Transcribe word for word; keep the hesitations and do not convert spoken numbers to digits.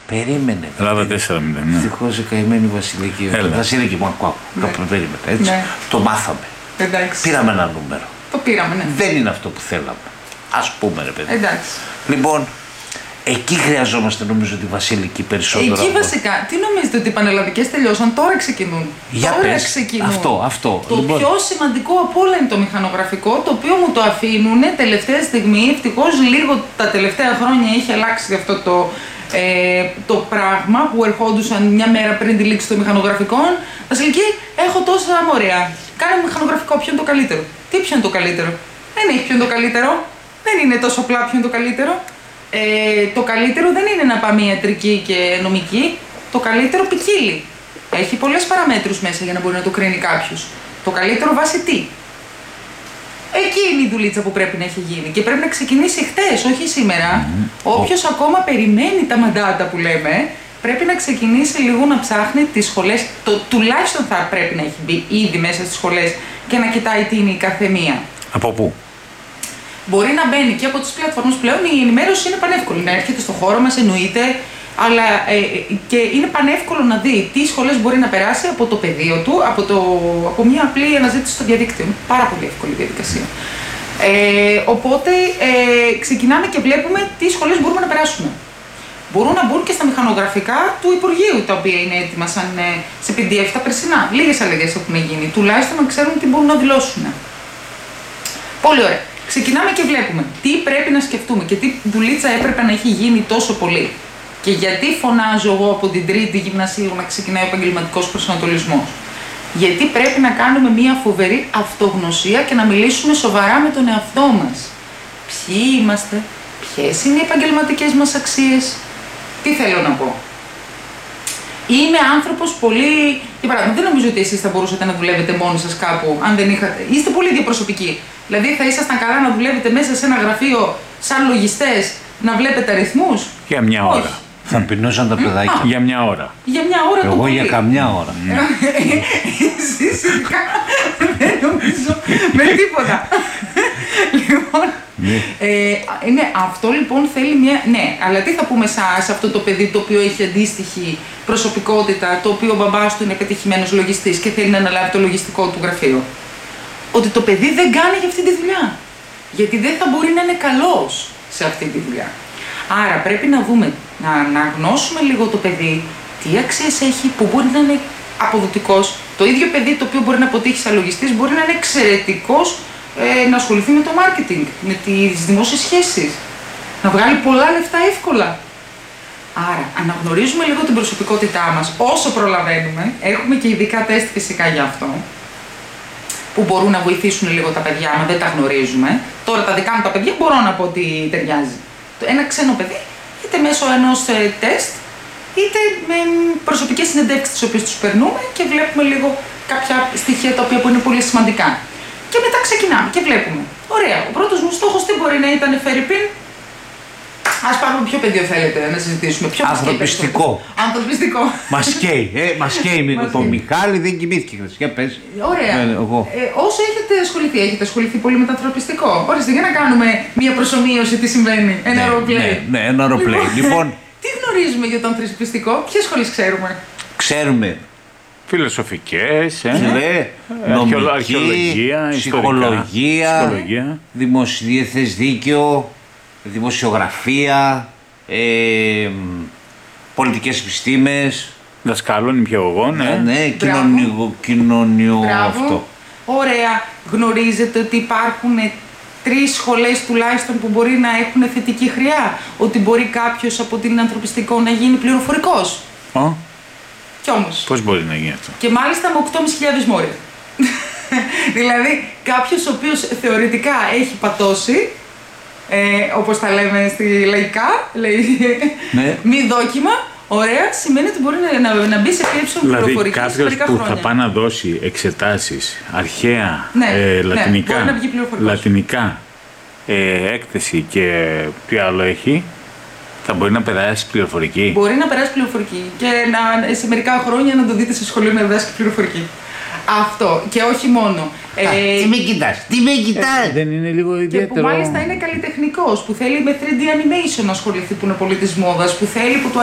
Περίμενε. Ελλάδα τέσσερα μηδέν. Ναι. Δυστυχώς η καημένη Βασιλική. Βασιλική, μου ακούω. Ναι. Περίμενε. Έτσι. Ναι. Το μάθαμε. Εντάξει. Πήραμε ένα νούμερο. Το πήραμε, ναι. Δεν είναι αυτό που θέλαμε. Ας πούμε, ρε παιδί. Εντάξει. Λοιπόν, εκεί χρειαζόμαστε νομίζω τη Βασιλική περισσότερο. Εκεί βασικά, τι νομίζετε ότι οι πανελλαδικές τελειώσαν, τώρα ξεκινούν. Για τώρα πες. ξεκινούν. Αυτό, αυτό. Το λοιπόν. πιο σημαντικό από όλα είναι το μηχανογραφικό, το οποίο μου το αφήνουν τελευταία στιγμή. Ευτυχώς λίγο τα τελευταία χρόνια έχει αλλάξει αυτό το, ε, το πράγμα που ερχόντουσαν μια μέρα πριν τη λήξη των μηχανογραφικών. Βασιλική, έχω τόσα μόρια. Κάνε μηχανογραφικό, ποιο είναι το καλύτερο. Τι ποιο είναι το καλύτερο. Δεν έχει ποιο είναι το καλύτερο. Δεν είναι τόσο απλά ποιο είναι το καλύτερο. Ε, το καλύτερο δεν είναι να πάμε ιατρική και νομική. Το καλύτερο ποικίλει. Έχει πολλές παραμέτρους μέσα για να μπορεί να το κρίνει κάποιος. Το καλύτερο βάσει τι. Εκεί είναι η δουλίτσα που πρέπει να έχει γίνει και πρέπει να ξεκινήσει χτες, όχι σήμερα. Mm-hmm. Όποιος oh. ακόμα περιμένει τα μαντάτα που λέμε, πρέπει να ξεκινήσει λίγο να ψάχνει τις σχολές. Το τουλάχιστον θα πρέπει να έχει μπει ήδη μέσα στις σχολές και να κοιτάει τι είναι η καθεμία. Από πού? Μπορεί να μπαίνει και από τις πλατφόρμες πλέον, η ενημέρωση είναι πανεύκολη. Να έρχεται στο χώρο μας, εννοείται, αλλά ε, και είναι πανεύκολο να δει τι σχολές μπορεί να περάσει από το πεδίο του, από, το, από μια απλή αναζήτηση στο διαδίκτυο. Είναι πάρα πολύ εύκολη η διαδικασία. Ε, οπότε ε, ξεκινάμε και βλέπουμε τι σχολές μπορούμε να περάσουμε. Μπορούν να μπουν και στα μηχανογραφικά του Υπουργείου, τα οποία είναι έτοιμα σαν, σε πι ντι εφ τα περσινά. Λίγες αλλαγές έχουν γίνει, τουλάχιστον να ξέρουν τι μπορούν να δηλώσουν. Πολύ ωραία. Ξεκινάμε και βλέπουμε τι πρέπει να σκεφτούμε και τι δουλίτσα έπρεπε να έχει γίνει τόσο πολύ. Και γιατί φωνάζω εγώ από την τρίτη γυμνασίου να ξεκινάει ο επαγγελματικός προσανατολισμός. Γιατί πρέπει να κάνουμε μια φοβερή αυτογνωσία και να μιλήσουμε σοβαρά με τον εαυτό μας. Ποιοι είμαστε, ποιες είναι οι επαγγελματικές μας αξίες, τι θέλω να πω. Είμαι άνθρωπος πολύ. Για παράδειγμα, δεν νομίζω ότι εσείς θα μπορούσατε να δουλεύετε μόνοι σας κάπου, αν δεν είχατε. Είστε πολύ διαπροσωπικοί. Δηλαδή, θα ήσασταν καλά να δουλεύετε μέσα σε ένα γραφείο σαν λογιστές, να βλέπετε αριθμούς. Για μια ώρα. Όχι. Θα πεινούσαν τα παιδάκια. Α, για μια ώρα. Για μια ώρα Εγώ το πολύ. για καμιά ώρα. Εσείς ειδικά δεν νομίζω με τίποτα. Λοιπόν, ε, ναι, αυτό λοιπόν θέλει μια. Ναι, αλλά τι θα πούμε σε, σε αυτό το παιδί το οποίο έχει αντίστοιχη προσωπικότητα, το οποίο ο μπαμπάς του είναι πετυχημένος λογιστής και θέλει να αναλάβει το λογιστικό του γραφείο. Ότι το παιδί δεν κάνει για αυτή τη δουλειά. Γιατί δεν θα μπορεί να είναι καλός σε αυτή τη δουλειά. Άρα πρέπει να δούμε, να αναγνώσουμε λίγο το παιδί, τι αξίες έχει, που μπορεί να είναι αποδοτικός. Το ίδιο παιδί το οποίο μπορεί να αποτύχει σαν λογιστής μπορεί να είναι εξαιρετικός ε, να ασχοληθεί με το marketing, με τις δημόσιες σχέσεις, να βγάλει πολλά λεφτά εύκολα. Άρα αναγνωρίζουμε λίγο την προσωπικότητά μας όσο προλαβαίνουμε, έχουμε και ειδικά τεστ φυσικά για αυτό, που μπορούν να βοηθήσουν λίγο τα παιδιά, αν δεν τα γνωρίζουμε. Τώρα τα δικά μου τα παιδιά μπορώ να πω ότι ταιριάζει. Ένα ξένο παιδί, είτε μέσω ενός ε, τεστ, είτε με προσωπικές συνεντεύξεις τις οποίες τους περνούμε και βλέπουμε λίγο κάποια στοιχεία τα οποία είναι πολύ σημαντικά. Και μετά ξεκινάμε και βλέπουμε. Ωραία, ο πρώτος μου στόχος τι μπορεί να ήταν, φερειπίν. Ας πάρουμε ποιο πεδίο θέλετε να συζητήσουμε. Ποιο ανθρωπιστικό. Ανθρωπιστικό. Μας καίει, ε, μας καίει. Το Μιχάλη δεν κοιμήθηκε. Για πες. Ωραία. Ε, εγώ. Ε, όσο έχετε ασχοληθεί, έχετε ασχοληθεί πολύ με το ανθρωπιστικό. Ορίστε, για να κάνουμε μια προσομοίωση τι συμβαίνει. Ένα ναι, ρολπλέι. Ναι, ναι, ένα ρολπλέι. Λοιπόν, λοιπόν, τι γνωρίζουμε για το ανθρωπιστικό, ποιες σχολές ξέρουμε. Ξέρουμε. Φιλοσοφικές, ε, ναι, νομική, αρχαιολογία, ψυχολογία, ψυχολογία, δημοσιεύθες δίκαιο, δημοσιογραφία, ε, πολιτικές επιστήμες. Δασκάλων, υπηαγωγών, ναι. Ναι, ναι, κοινωνιο, κοινωνιο αυτό. Ωραία. Γνωρίζετε ότι υπάρχουν τρεις σχολές τουλάχιστον που μπορεί να έχουν θετική χρειά. Ότι μπορεί κάποιος από την ανθρωπιστικό να γίνει πληροφορικός. Oh. Κι όμως. Πώς μπορεί να γίνει αυτό. Και μάλιστα με οκτώ χιλιάδες πεντακόσια μόρια. Δηλαδή κάποιος ο οποίος θεωρητικά έχει πατώσει, ε, όπως τα λέμε στη λαϊκά, λέει, ναι. μη δόκιμα, ωραία, σημαίνει ότι μπορεί να, να, να μπει σε πλήψη πληροφορικής δηλαδή κάποιος που χρόνια. Θα πάει να δώσει εξετάσεις αρχαία, ναι, ε, λατινικά, ναι, λατινικά ε, έκθεση και τι άλλο έχει, θα μπορεί να περάσει πληροφορική. Μπορεί να περάσει πληροφορική και να, σε μερικά χρόνια να το δείτε σε σχολείο να διδάσκει πληροφορική. Αυτό και όχι μόνο. Α, ε, τι με κοιτάς, τι με κοιτάς. Ε, δεν είναι λίγο ιδιαίτερο. Και που μάλιστα είναι καλλιτεχνικός, που θέλει με θρι ντι animation να ασχοληθεί, που είναι πολύ της μόδας, που θέλει που του